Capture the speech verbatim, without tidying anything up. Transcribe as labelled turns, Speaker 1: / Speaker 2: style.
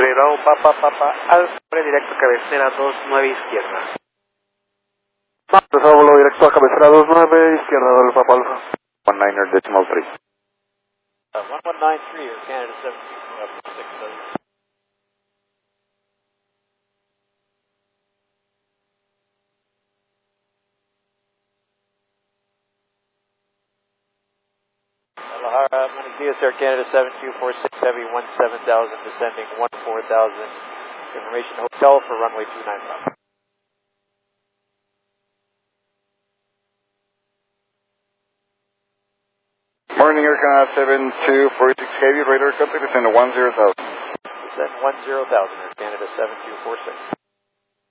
Speaker 1: X-Ray Bravo, Papa, Papa, Alfa, directo cabecera dos nueve izquierda.
Speaker 2: Deseo vuelo directo a cabecera dos nueve izquierda del Papa Alfa.
Speaker 3: one niner decimal three.
Speaker 4: Uh, one one nine three or Canada seventeen, uh, six seven. Guadalajara, Buenos Dias, Air Canada seven two four six Heavy, one seven thousand, descending one four thousand. Information Hotel for runway two nine five.
Speaker 3: Morning, Air Canada seven two four six Heavy, radar contact descend one zero thousand.
Speaker 4: Descend one zero thousand, Air Canada seven two four six.